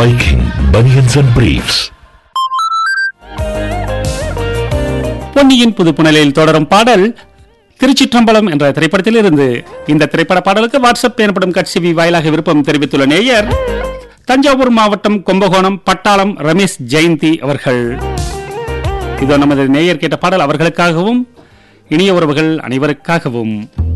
Viking Bunions and Briefs. பொன்னியின் புதுப்புணலில் தொடரும் பாடல் திருச்சிற்றம்பலம் என்ற திரைப்படத்தில் இருந்து. இந்த திரைப்பட பாடலுக்கு வாட்ஸ்அப் எனப்படும் கட்சிவி வாயிலாக விருப்பம் தெரிவித்துள்ள நேயர் தஞ்சாவூர் மாவட்டம் கும்பகோணம் பட்டாளம் ரமேஷ் ஜெயந்தி அவர்கள். இதோ நமது நேயர் கேட்ட பாடல் அவர்களுக்காகவும் இனிய உறவுகள் அனைவருக்காகவும்.